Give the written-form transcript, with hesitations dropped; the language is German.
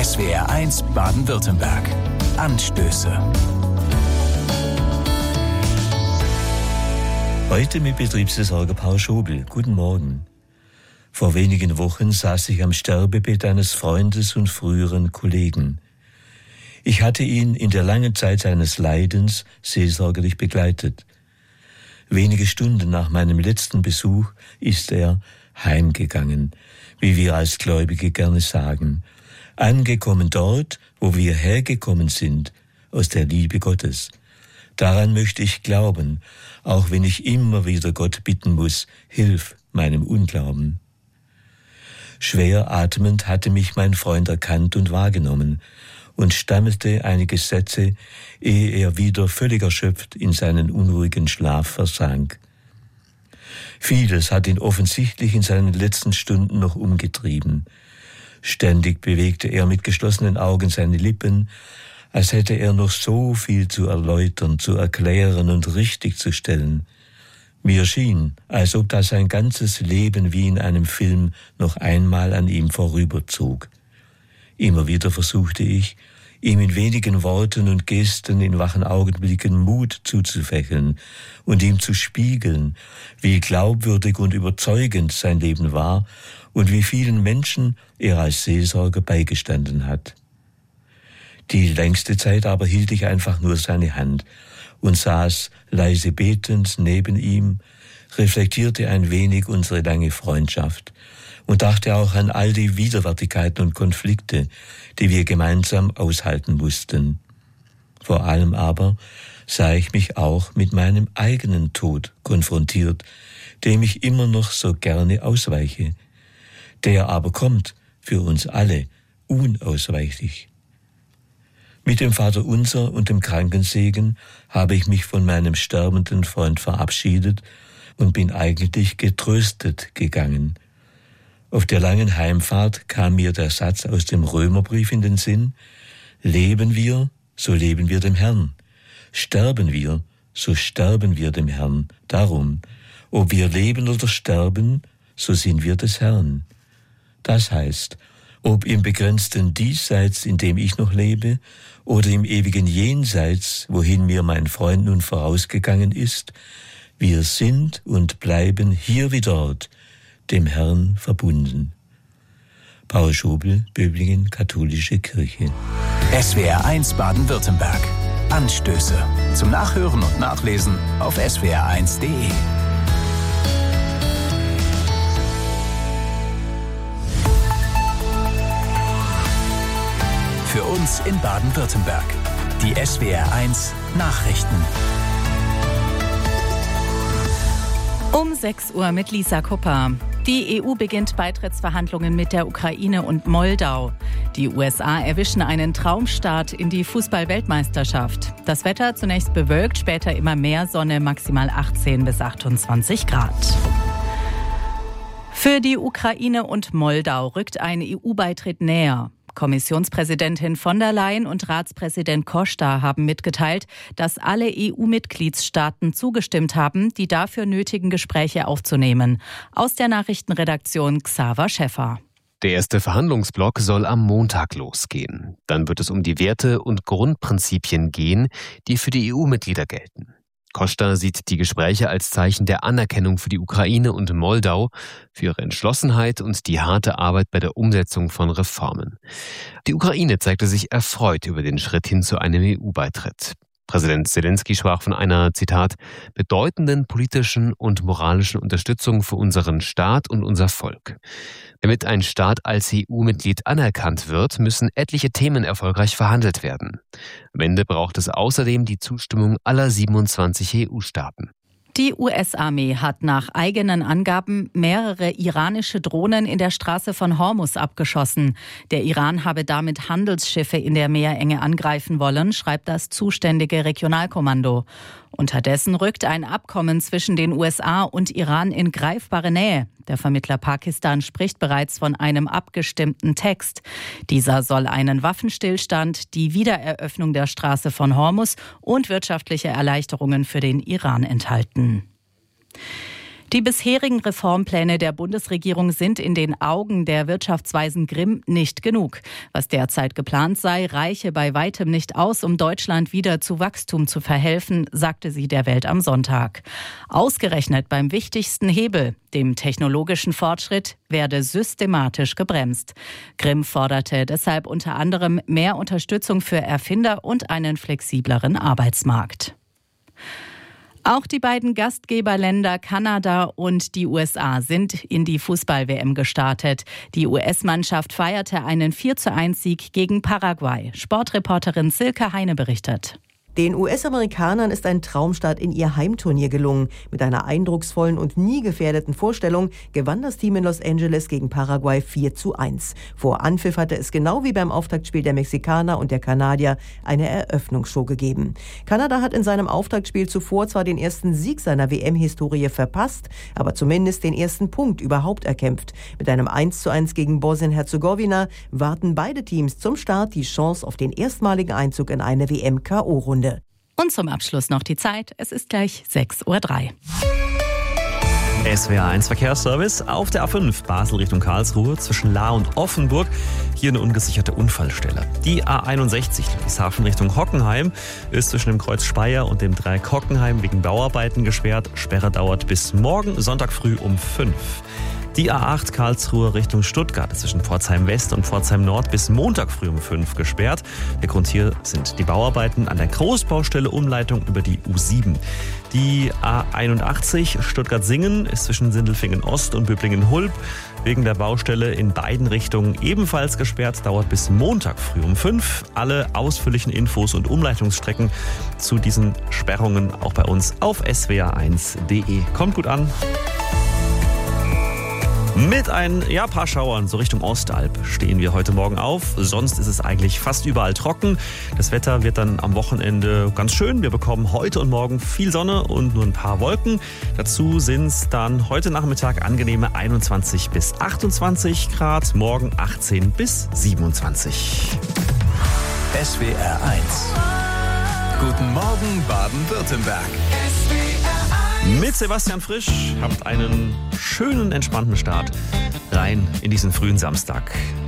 SWR1 Baden-Württemberg. Anstöße. Heute mit Betriebsversorger Paul Schobel. Guten Morgen. Vor wenigen Wochen saß ich am Sterbebett eines Freundes und früheren Kollegen. Ich hatte ihn in der langen Zeit seines Leidens seelsorgerlich begleitet. Wenige Stunden nach meinem letzten Besuch ist er heimgegangen, wie wir als Gläubige gerne sagen, angekommen dort, wo wir hergekommen sind, aus der Liebe Gottes. Daran möchte ich glauben, auch wenn ich immer wieder Gott bitten muss, hilf meinem Unglauben. Schwer atmend hatte mich mein Freund erkannt und wahrgenommen und stammelte einige Sätze, ehe er wieder völlig erschöpft in seinen unruhigen Schlaf versank. Vieles hat ihn offensichtlich in seinen letzten Stunden noch umgetrieben. Ständig bewegte er mit geschlossenen Augen seine Lippen, als hätte er noch so viel zu erläutern, zu erklären und richtig zu stellen. Mir schien, als ob da sein ganzes Leben wie in einem Film noch einmal an ihm vorüberzog. Immer wieder versuchte ich, ihm in wenigen Worten und Gesten in wachen Augenblicken Mut zuzufächeln und ihm zu spiegeln, wie glaubwürdig und überzeugend sein Leben war und wie vielen Menschen er als Seelsorger beigestanden hat. Die längste Zeit aber hielt ich einfach nur seine Hand und saß leise betend neben ihm, reflektierte ein wenig unsere lange Freundschaft und dachte auch an all die Widerwärtigkeiten und Konflikte, die wir gemeinsam aushalten mussten. Vor allem aber sah ich mich auch mit meinem eigenen Tod konfrontiert, dem ich immer noch so gerne ausweiche. Der aber kommt für uns alle unausweichlich. Mit dem Vaterunser und dem Krankensegen habe ich mich von meinem sterbenden Freund verabschiedet und bin eigentlich getröstet gegangen. Auf der langen Heimfahrt kam mir der Satz aus dem Römerbrief in den Sinn: Leben wir, so leben wir dem Herrn. Sterben wir, so sterben wir dem Herrn. Darum, ob wir leben oder sterben, so sind wir des Herrn. Das heißt, ob im begrenzten Diesseits, in dem ich noch lebe, oder im ewigen Jenseits, wohin mir mein Freund nun vorausgegangen ist, wir sind und bleiben hier wie dort, dem Herrn verbunden. Paul Schobel, Böblingen, Katholische Kirche. SWR1 Baden-Württemberg. Anstöße. Zum Nachhören und Nachlesen auf swr1.de. Für uns in Baden-Württemberg. Die SWR1 Nachrichten. Um 6 Uhr mit Lisa Kupper. Die EU beginnt Beitrittsverhandlungen mit der Ukraine und Moldau. Die USA erwischen einen Traumstart in die Fußball-Weltmeisterschaft. Das Wetter zunächst bewölkt, später immer mehr Sonne, maximal 18 bis 28 Grad. Für die Ukraine und Moldau rückt ein EU-Beitritt näher. Kommissionspräsidentin von der Leyen und Ratspräsident Costa haben mitgeteilt, dass alle EU-Mitgliedstaaten zugestimmt haben, die dafür nötigen Gespräche aufzunehmen. Aus der Nachrichtenredaktion Xaver Schäffer. Der erste Verhandlungsblock soll am Montag losgehen. Dann wird es um die Werte und Grundprinzipien gehen, die für die EU-Mitglieder gelten. Costa sieht die Gespräche als Zeichen der Anerkennung für die Ukraine und Moldau, für ihre Entschlossenheit und die harte Arbeit bei der Umsetzung von Reformen. Die Ukraine zeigte sich erfreut über den Schritt hin zu einem EU-Beitritt. Präsident Zelensky sprach von einer, Zitat, bedeutenden politischen und moralischen Unterstützung für unseren Staat und unser Volk. Damit ein Staat als EU-Mitglied anerkannt wird, müssen etliche Themen erfolgreich verhandelt werden. Am Ende braucht es außerdem die Zustimmung aller 27 EU-Staaten. Die US-Armee hat nach eigenen Angaben mehrere iranische Drohnen in der Straße von Hormuz abgeschossen. Der Iran habe damit Handelsschiffe in der Meerenge angreifen wollen, schreibt das zuständige Regionalkommando. Unterdessen rückt ein Abkommen zwischen den USA und Iran in greifbare Nähe. Der Vermittler Pakistan spricht bereits von einem abgestimmten Text. Dieser soll einen Waffenstillstand, die Wiedereröffnung der Straße von Hormuz und wirtschaftliche Erleichterungen für den Iran enthalten. Die bisherigen Reformpläne der Bundesregierung sind in den Augen der Wirtschaftsweisen Grimm nicht genug. Was derzeit geplant sei, reiche bei weitem nicht aus, um Deutschland wieder zu Wachstum zu verhelfen, sagte sie der Welt am Sonntag. Ausgerechnet beim wichtigsten Hebel, dem technologischen Fortschritt, werde systematisch gebremst. Grimm forderte deshalb unter anderem mehr Unterstützung für Erfinder und einen flexibleren Arbeitsmarkt. Auch die beiden Gastgeberländer Kanada und die USA sind in die Fußball-WM gestartet. Die US-Mannschaft feierte einen 4:1-Sieg gegen Paraguay. Sportreporterin Silke Heine berichtet. Den US-Amerikanern ist ein Traumstart in ihr Heimturnier gelungen. Mit einer eindrucksvollen und nie gefährdeten Vorstellung gewann das Team in Los Angeles gegen Paraguay 4:1. Vor Anpfiff hatte es genau wie beim Auftaktspiel der Mexikaner und der Kanadier eine Eröffnungsshow gegeben. Kanada hat in seinem Auftaktspiel zuvor zwar den ersten Sieg seiner WM-Historie verpasst, aber zumindest den ersten Punkt überhaupt erkämpft. Mit einem 1:1 gegen Bosnien-Herzegowina warten beide Teams zum Start die Chance auf den erstmaligen Einzug in eine WM-K.O.-Runde. Und zum Abschluss noch die Zeit. Es ist gleich 6:03 Uhr. SWR 1 Verkehrsservice auf der A5 Basel Richtung Karlsruhe zwischen Lahr und Offenburg. Hier eine ungesicherte Unfallstelle. Die A61 Ludwigshafen Richtung Hockenheim ist zwischen dem Kreuz Speyer und dem Dreieck Hockenheim wegen Bauarbeiten gesperrt. Sperre dauert bis morgen Sonntag früh um 5. Die A8 Karlsruhe Richtung Stuttgart ist zwischen Pforzheim West und Pforzheim Nord bis Montag früh um 5 gesperrt. Der Grund hier sind die Bauarbeiten an der Großbaustelle Umleitung über die U7. Die A81 Stuttgart-Singen ist zwischen Sindelfingen Ost und Böblingen-Hulb wegen der Baustelle in beiden Richtungen ebenfalls gesperrt. Dauert bis Montag früh um 5. Alle ausführlichen Infos und Umleitungsstrecken zu diesen Sperrungen auch bei uns auf swr1.de. Kommt gut an. Mit ein paar Schauern so Richtung Ostalb stehen wir heute Morgen auf. Sonst ist es eigentlich fast überall trocken. Das Wetter wird dann am Wochenende ganz schön. Wir bekommen heute und morgen viel Sonne und nur ein paar Wolken. Dazu sind es dann heute Nachmittag angenehme 21 bis 28 Grad. Morgen 18 bis 27. SWR 1. Guten Morgen Baden-Württemberg. Mit Sebastian Frisch habt einen schönen, entspannten Start rein in diesen frühen Samstag.